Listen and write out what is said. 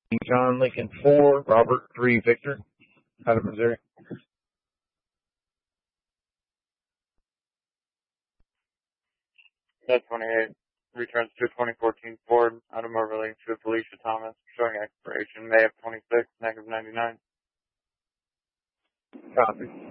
John Lincoln 4, Robert 3, Victor, out of Missouri. 28 returns to a 2014 Ford automobile linked to Felicia Thomas, showing expiration May of 26, negative 99. Copy.